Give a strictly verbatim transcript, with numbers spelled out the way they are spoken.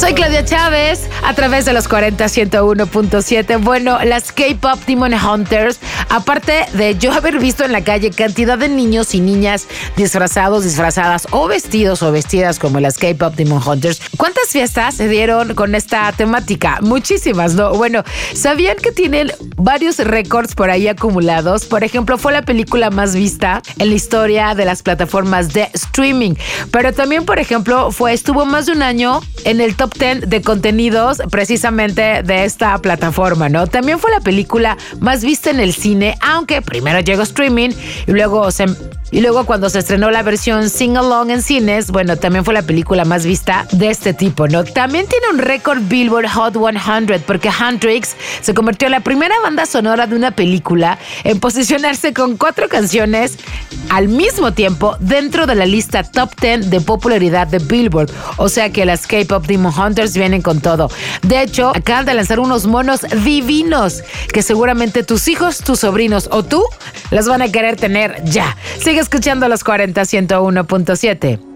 Soy Claudia Chávez, a través de los cuarenta ciento uno punto siete. Bueno, las K-Pop Demon Hunters, aparte de yo haber visto en la calle cantidad de niños y niñas disfrazados, disfrazadas o vestidos o vestidas como las K-Pop Demon Hunters, ¿cuántas fiestas se dieron con esta temática? Muchísimas, ¿no? Bueno, ¿sabían que tienen varios récords por ahí acumulados? Por ejemplo, fue la película más vista en la historia de las plataformas de streaming. Pero también, por ejemplo, fue estuvo más de un año en el top diez de contenidos precisamente de esta plataforma, ¿no? También fue la película más vista en el cine, aunque primero llegó streaming y luego se... Y luego cuando se estrenó la versión Sing Along en cines, bueno, también fue la película más vista de este tipo, ¿no? También tiene un récord Billboard Hot cien porque Huntrix se convirtió en la primera banda sonora de una película en posicionarse con cuatro canciones al mismo tiempo dentro de la lista top diez de popularidad de Billboard. O sea que las K-Pop Demon Hunters vienen con todo. De hecho, acaban de lanzar unos monos divinos que seguramente tus hijos, tus sobrinos o tú las van a querer tener ya. Sigue escuchando los cuarenta ciento uno punto siete.